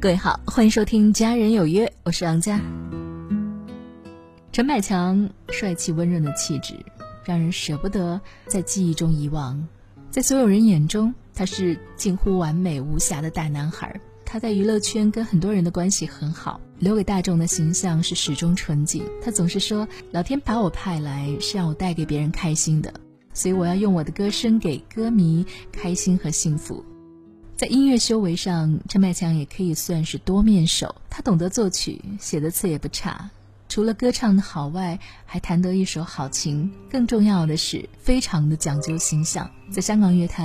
各位好，欢迎收听家人有约，我是杨佳。陈百强帅气温润的气质让人舍不得在记忆中遗忘，在所有人眼中他是近乎完美无瑕的大男孩。他在娱乐圈跟很多人的关系很好，留给大众的形象是始终纯净。他总是说，老天把我派来是让我带给别人开心的，所以我要用我的歌声给歌迷开心和幸福。在音乐修为上，陈百强也可以算是多面手，他懂得作曲，写的词也不差，除了歌唱的好外，还弹得一手好琴，更重要的是非常的讲究形象。在香港乐坛